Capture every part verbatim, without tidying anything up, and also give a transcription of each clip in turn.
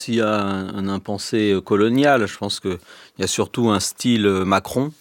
S'il y a un, un impensé colonial, je pense qu'il y a surtout un style Macron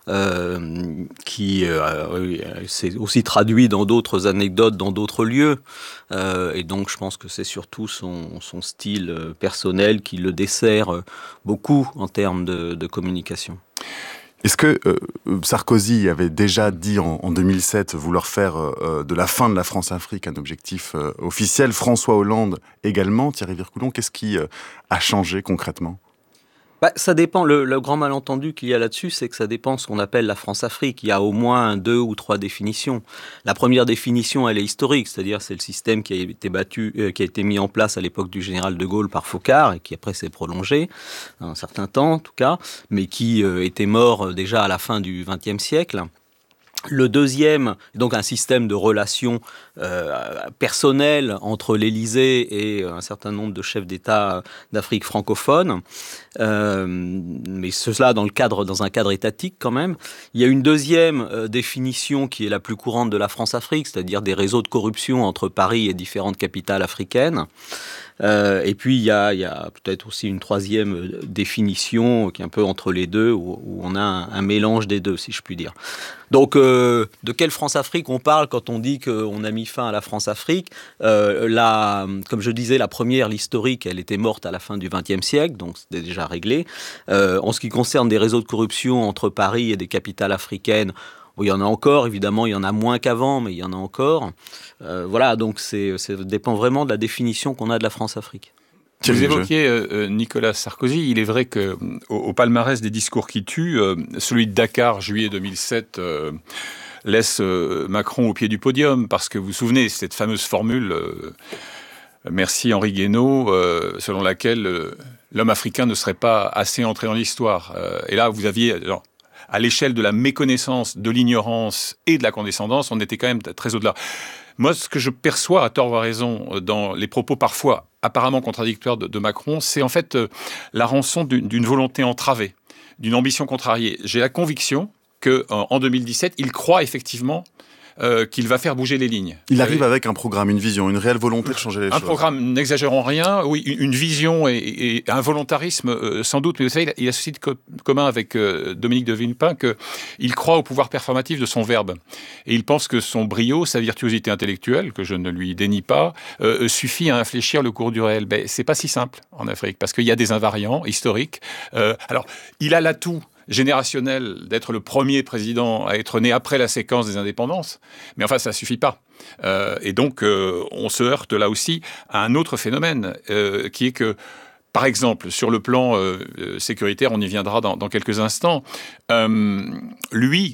euh, qui euh, s'est aussi traduit dans d'autres anecdotes, dans d'autres lieux. Euh, et donc je pense que c'est surtout son, son style personnel qui le dessert beaucoup en termes de, de communication. Est-ce que euh, Sarkozy avait déjà dit en, en deux mille sept vouloir faire euh, de la fin de la France-Afrique un objectif euh, officiel? François Hollande également. Thierry Vircoulon, qu'est-ce qui euh, a changé concrètement? Bah, ça dépend. Le, le grand malentendu qu'il y a là-dessus, c'est que ça dépend de ce qu'on appelle la France-Afrique. Il y a au moins deux ou trois définitions. La première définition, elle est historique, c'est-à-dire c'est le système qui a été battu, euh, qui a été mis en place à l'époque du général de Gaulle par Foccart et qui après s'est prolongé un certain temps en tout cas, mais qui euh, était mort déjà à la fin du vingtième siècle. Le deuxième, donc un système de relations euh, personnelles entre l'Élysée et un certain nombre de chefs d'État d'Afrique francophone, euh, mais cela dans le cadre, dans un cadre étatique quand même. Il y a une deuxième euh, définition qui est la plus courante de la France-Afrique, c'est-à-dire des réseaux de corruption entre Paris et différentes capitales africaines. Euh, et puis il y a, il y a peut-être aussi une troisième définition qui est un peu entre les deux, où, où on a un, un mélange des deux, si je puis dire. Donc, euh, de quelle France-Afrique on parle quand on dit qu'on a mis fin à la France-Afrique? euh, la, Comme je disais, la première, l'historique, elle était morte à la fin du vingtième siècle, donc c'était déjà réglé. Euh, en ce qui concerne des réseaux de corruption entre Paris et des capitales africaines, il y en a encore, évidemment, il y en a moins qu'avant, mais il y en a encore. Euh, voilà, donc c'est, ça dépend vraiment de la définition qu'on a de la France-Afrique. Vous évoquiez euh, Nicolas Sarkozy. Il est vrai qu'au au palmarès des discours qui tuent, euh, celui de Dakar, juillet deux mille sept, euh, laisse euh, Macron au pied du podium, parce que vous vous souvenez, cette fameuse formule euh, « Merci Henri Guénaud euh, », selon laquelle euh, l'homme africain ne serait pas assez entré dans l'histoire. Euh, et là, vous aviez... Alors, à l'échelle de la méconnaissance, de l'ignorance et de la condescendance, on était quand même très au-delà. Moi, ce que je perçois, à tort ou à raison, dans les propos parfois apparemment contradictoires de, de Macron, c'est en fait euh, la rançon d'une, d'une volonté entravée, d'une ambition contrariée. J'ai la conviction qu'en en deux mille dix-sept, il croit effectivement Euh, qu'il va faire bouger les lignes. Il arrive avec un programme, une vision, une réelle volonté de changer les un choses. Un programme, n'exagérons rien, oui, une vision et, et un volontarisme euh, sans doute, mais vous savez, il a ceci de co- commun avec euh, Dominique de Villepin qu'il croit au pouvoir performatif de son verbe. Et il pense que son brio, sa virtuosité intellectuelle, que je ne lui dénie pas, euh, suffit à infléchir le cours du réel. Ben, c'est pas si simple en Afrique, parce qu'il y a des invariants historiques. Euh, alors, il a l'atout générationnel d'être le premier président à être né après la séquence des indépendances. Mais enfin, ça ne suffit pas. Euh, et donc, euh, on se heurte là aussi à un autre phénomène, euh, qui est que, par exemple, sur le plan euh, sécuritaire, on y viendra dans, dans quelques instants, euh, lui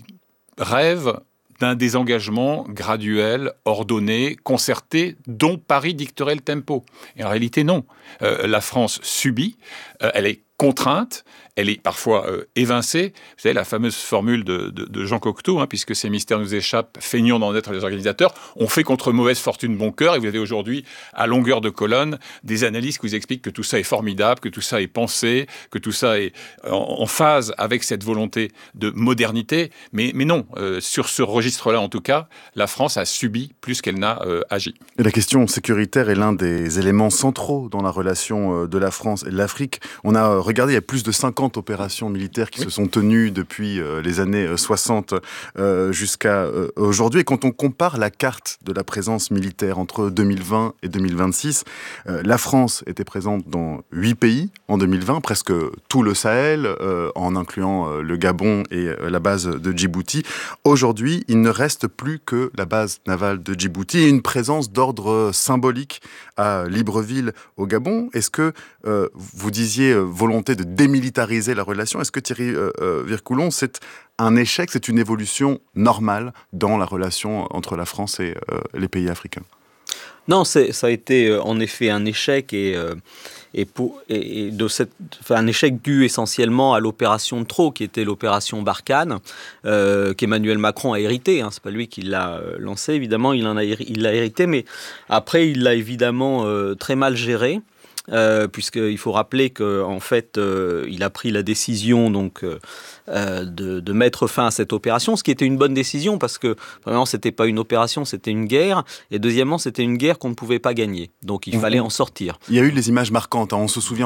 rêve d'un désengagement graduel, ordonné, concerté, dont Paris dicterait le tempo. Et en réalité, non. Euh, la France subit, euh, elle est contrainte, elle est parfois euh, évincée. Vous savez, la fameuse formule de, de, de Jean Cocteau, hein, puisque ces mystères nous échappent, feignons d'en être les organisateurs, on fait contre mauvaise fortune bon cœur, et vous avez aujourd'hui, à longueur de colonne, des analyses qui vous expliquent que tout ça est formidable, que tout ça est pensé, que tout ça est en, en phase avec cette volonté de modernité. Mais, mais non, euh, sur ce registre-là, en tout cas, la France a subi plus qu'elle n'a euh, agi. Et la question sécuritaire est l'un des éléments centraux dans la relation de la France et de l'Afrique. On a regardé, il y a plus de cinquante opérations militaires qui oui. se sont tenues depuis euh, les années soixante euh, jusqu'à euh, aujourd'hui. Et quand on compare la carte de la présence militaire entre deux mille vingt et deux mille vingt-six, euh, la France était présente dans huit pays en deux mille vingt, presque tout le Sahel, euh, en incluant euh, le Gabon et euh, la base de Djibouti. Aujourd'hui, il ne reste plus que la base navale de Djibouti et une présence d'ordre symbolique à Libreville, au Gabon. Est-ce que euh, vous disiez euh, volonté de démilitariser la relation? Est-ce que Thierry euh, euh, Vircoulon, c'est un échec, c'est une évolution normale dans la relation entre la France et euh, les pays africains? Non, c'est, ça a été euh, en effet un échec et, euh, et, pour, et, et de cette, enfin, un échec dû essentiellement à l'opération de trop, qui était l'opération Barkhane, euh, qu'Emmanuel Macron a hérité. Hein, c'est pas lui qui l'a euh, lancé, évidemment, il en a, il l'a hérité, mais après il l'a évidemment euh, très mal géré. euh, puisqu'il faut rappeler qu'en fait, euh, il a pris la décision donc, euh, de, de mettre fin à cette opération, ce qui était une bonne décision, parce que, premièrement, c'était pas une opération, c'était une guerre, et deuxièmement, c'était une guerre qu'on ne pouvait pas gagner. Donc, il On- fallait on- en sortir. Il y a eu les images marquantes, hein. On se souvient